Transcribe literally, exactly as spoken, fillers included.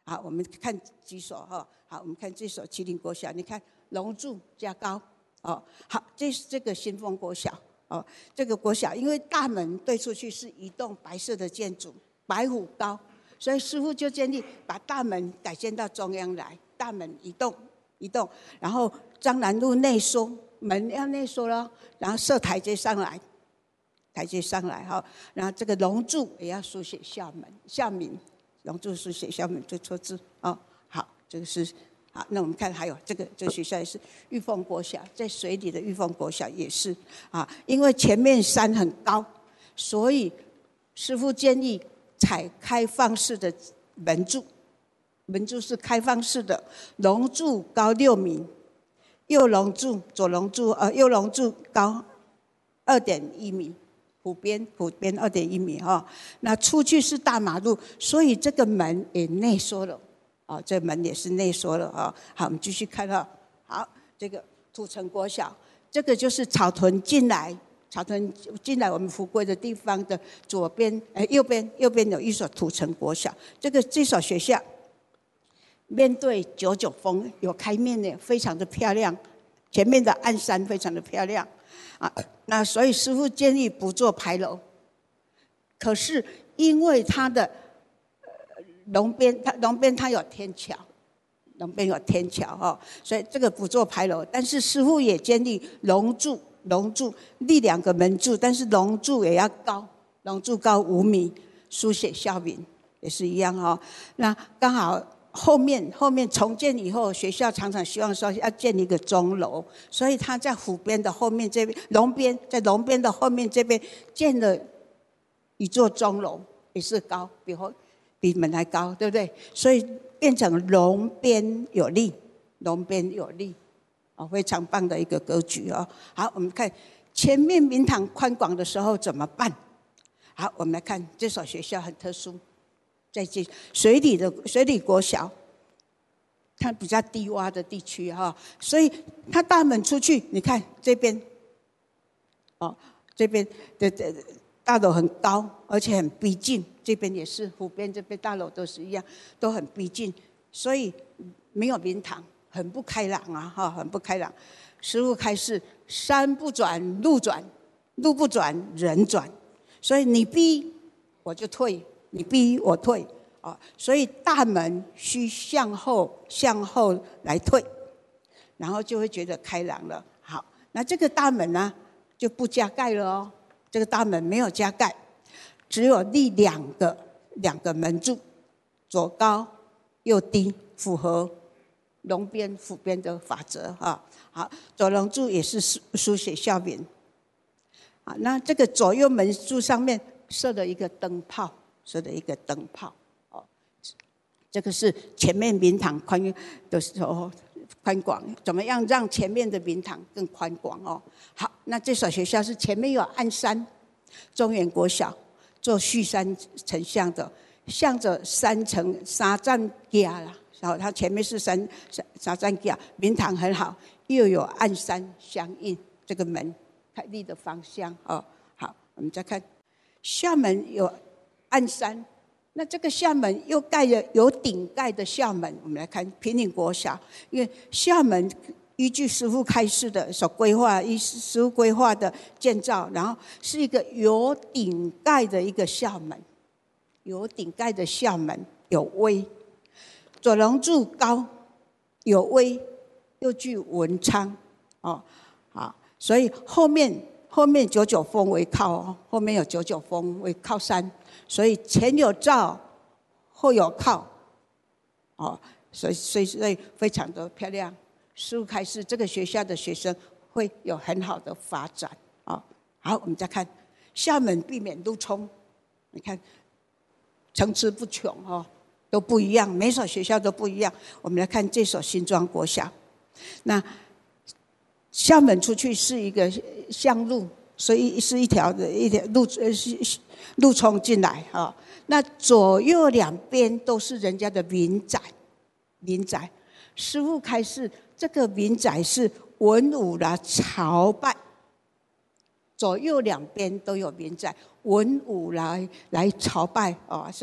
好，我们看几所哈。好，我们看这所麒麟国小，你看龙柱加高哦。好，这是这个新丰国小哦。这个国小因为大门对出去是一栋白色的建筑，白虎高，所以师父就建议把大门改建到中央来，大门移动移动，然后张南路内缩，门要内缩了，然后设台阶上来，台阶上来哈，然后这个龙柱也要书写校门校名。龙柱书写校门就错字哦。好，这个是好。那我们看还有这个这个学校也是玉凤国小，在水里的玉凤国小也是啊。因为前面山很高，所以师父建议采开放式的门柱，门柱是开放式的，龙柱高六米，右龙柱左龙柱呃右龙柱高二点一米。湖边湖边二点一米哈，那出去是大马路，所以这个门也内缩了，啊，这门也是内缩了啊。好，我们继续看到，好，这个土城国小，这个就是草屯进来，草屯进来我们福贵的地方的左边，呃，右边右边有一所土城国小，这个这所学校面对九九峰，有开面的，非常的漂亮，前面的暗山非常的漂亮。啊，那所以师父建议不做牌楼，可是因为它的龙边，它龙边它有天桥，龙边有天桥哦，所以这个不做牌楼。但是师父也建议龙柱，龙柱立两个门柱，但是龙柱也要高，龙柱高五米，书写校名也是一样哦。那刚好。后面后面重建以后，学校常常希望说要建一个钟楼，所以他在湖边的后面这边，龙边在龙边的后面这边建了一座钟楼，也是高，比后比门还高，对不对？所以变成龙边有力，龙边有力，哦，非常棒的一个格局哦。好，我们看前面明堂宽广的时候怎么办？好，我们来看这所学校很特殊。在这水里的水里国小，它比较低洼的地区哈，所以它大门出去，你看这边，哦，这边的的大楼很高，而且很逼近，这边也是湖边这边大楼都是一样，都很逼近，所以没有明堂，很不开朗啊哈，很不开朗。师父开示：山不转路转，路不转人转，所以你逼我就退。你逼我退，哦，所以大门需向后向后来退，然后就会觉得开朗了。好，那这个大门呢就不加盖了哦，这个大门没有加盖，只有立两个两个门柱，左高右低，符合龙边府边的法则哈。好，左龙柱也是书写校名。啊，那这个左右门柱上面设了一个灯泡。设的一个灯泡，哦，这个是前面明堂宽的时候宽广，怎么样让前面的明堂更宽广哦？好，那这所学校是前面有暗山，中原国小做续山成像的，向着山城沙站架啦，然后它前面是山沙站架，明堂很好，又有暗山相应，这个门开立的方向哦。好，我们再看校门有。暗山，那这个校门又盖了有顶盖的校门，我们来看平岭国小，因为校门依据师父开示的所规划，依师父规划的建造，然后是一个有顶盖的一个校门，有顶盖的校门有威，左龙柱高有威，又具文昌，哦，好，所以后面后面九九峰为靠哦，后面有九九峰为靠山。所以前有照，后有靠，哦，所以所以所以非常的漂亮。师父开示，这个学校的学生会有很好的发展哦。好，我们再看校门避免路冲，你看层出不穷哦，都不一样，每所学校都不一样。我们来看这所新庄国小，那校门出去是一个向路。所以是一条的一条路，呃，路冲进来哈、哦。那左右两边都是人家的民宅，民宅。师父开示，这个民宅是文武来朝拜，左右两边都有民宅，文武来来朝拜哦。